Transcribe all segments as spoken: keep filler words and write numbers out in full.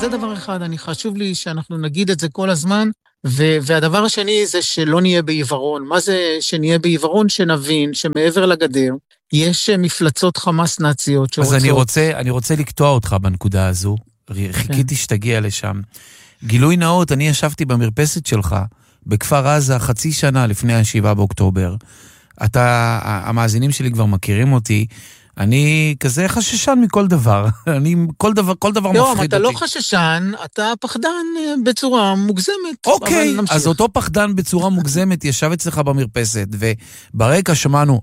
זה דבר אחד, אני חשוב לי שאנחנו נגיד את זה כל הזמן, ו- והדבר השני זה שלא נהיה בעיוורון. מה זה שנהיה בעיוורון? שנבין שמעבר לגדר, יש מפלצות חמאס נאציות שרוצות... אז אני רוצה, אני רוצה לקטוע אותך בנקודה הזו, חיכיתי שתגיע לשם. גילוי נאות, אני ישבתי במרפסת שלך, בכפר עזה, חצי שנה לפני השבעה באוקטובר. אתה, המאזינים שלי כבר מכירים אותי, אני כזה חששן מכל דבר. אני, כל דבר, כל דבר מפחיד אותי. לא, אתה לא חששן, אתה פחדן בצורה מוגזמת. אוקיי, אז אותו פחדן בצורה מוגזמת ישב אצלך במרפסת, וברקע שמענו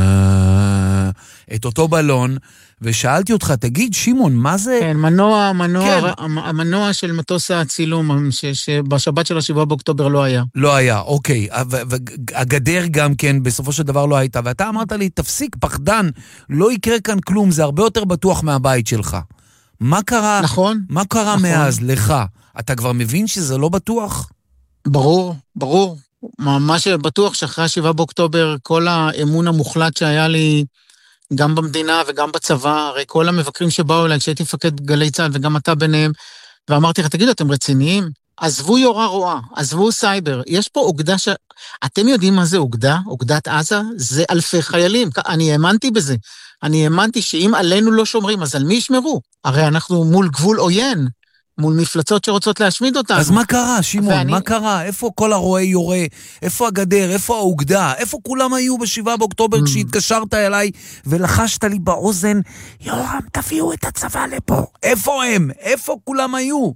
את אותו בלון, ושאלתי אותך, תגיד, שימון, מה זה? כן, מנוע, מנוע, המנוע של מטוס הצילום, שבשבת של השבעה באוקטובר לא היה. לא היה, אוקיי. הגדר גם כן, בסופו של דבר לא הייתה. ואתה אמרת לי, תפסיק, פחדן, לא יקרה כאן כלום, זה הרבה יותר בטוח מהבית שלך. מה קרה? נכון. מה קרה מאז לך? אתה כבר מבין שזה לא בטוח? ברור, ברור. מה שבטוח שאחרי השבעה באוקטובר, כל האמון המוחלט שהיה לי, גם במדינה וגם בצבא, הרי כל המבקרים שבאו אליי, כשהייתי מפקד גלי צה"ל וגם אתה ביניהם, ואמרתי לך, תגידו, אתם רציניים? עזבו יורה רואה, עזבו סייבר, יש פה אוגדה ש... אתם יודעים מה זה אוגדה? אוגדת עזה? זה אלפי חיילים, אני האמנתי בזה. אני האמנתי שאם עלינו לא שומרים, אז על מי ישמרו? הרי אנחנו מול גבול עוין, מול מפלצות שרוצות להשמיד אותנו. אז מה קרה, שימון? ואני... מה קרה? איפה כל הרועה יורה? איפה הגדר? איפה האוגדה? איפה כולם היו בשבעה באוקטובר כשהתקשרת אליי ולחשת לי באוזן, יורם, תביאו את הצבא לפה. איפה הם? איפה כולם היו?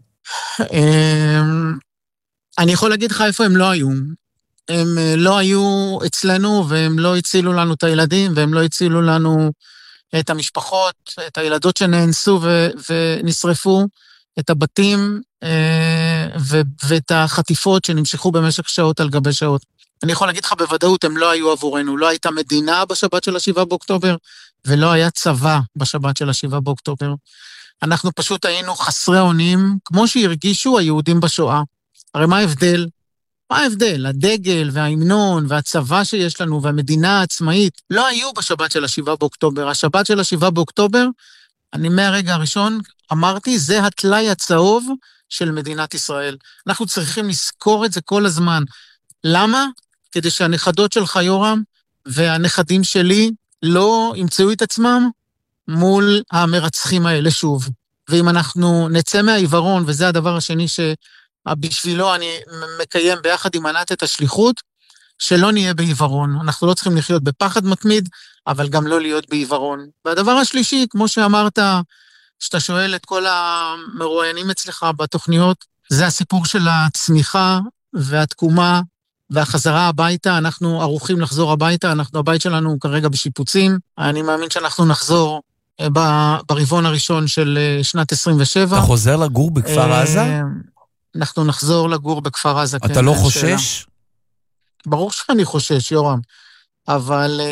אני יכול להגיד לך איפה הם לא היו. הם לא היו אצלנו, והם לא הצילו לנו את הילדים, והם לא הצילו לנו את המשפחות, את הילדות שנאנסו ו... ונשרפו. את הבתים ו- ואת החטיפות שנמשכו במשך שעות על גבי שעות. אני יכול להגיד לך בוודאות, הם לא היו עבורנו, לא הייתה מדינה בשבת של השבעה באוקטובר, ולא היה צבא בשבת של השבעה באוקטובר. אנחנו פשוט היינו חסרי אונים, כמו שהרגישו היהודים בשואה. הרי מה ההבדל? מה ההבדל? הדגל וההמנון והצבא שיש לנו והמדינה העצמאית לא היו בשבת של השבעה באוקטובר. השבת של השבעה באוקטובר, אני מהרגע הראשון אמרתי, זה התלי הצהוב של מדינת ישראל. אנחנו צריכים לזכור את זה כל הזמן. למה? כדי שהנכדות שלך, יורם, והנכדים שלי לא ימצאו את עצמם מול המרצחים האלה שוב. ואם אנחנו נצא מהעיוורון, וזה הדבר השני שבשבילו אני מקיים ביחד עם ענת את השליחות, שלא נהיה בעיוורון. אנחנו לא צריכים לחיות בפחד מתמיד, אבל גם לא להיות בעיוורון. והדבר השלישי, כמו שאמרת, שאתה שואל את כל המרואיינים אצלך בתוכניות, זה הסיפור של הצמיחה והתקומה והחזרה הביתה. אנחנו ערוכים לחזור הביתה, אנחנו, הבית שלנו כרגע בשיפוצים. אני מאמין שאנחנו נחזור ברבעון הראשון של שנת עשרים ושבע. אתה חוזר לגור בכפר עזה? אנחנו נחזור לגור בכפר עזה. אתה לא חושש? ברור שאני חושש, יורם. אבל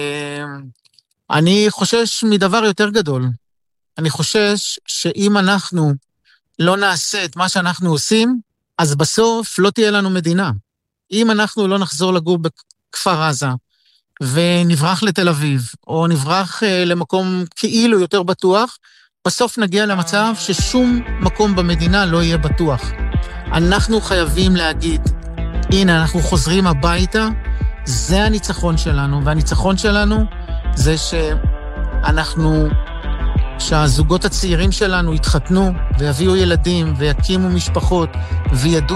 אני חושש מדבר יותר גדול. אני חושש שאם אנחנו לא נעשה את מה שאנחנו עושים, אז בסוף לא תהיה לנו מדינה. אם אנחנו לא נחזור לגור בכפר עזה, ונברח לתל אביב, או נברח למקום כאילו יותר בטוח, בסוף נגיע למצב ששום מקום במדינה לא יהיה בטוח. אנחנו חייבים להגיד, הנה, אנחנו חוזרים הביתה, זה הניצחון שלנו, והניצחון שלנו זה שאנחנו, שהזוגות הצעירים שלנו יתחתנו, ויביאו ילדים, ויקימו משפחות, וידעו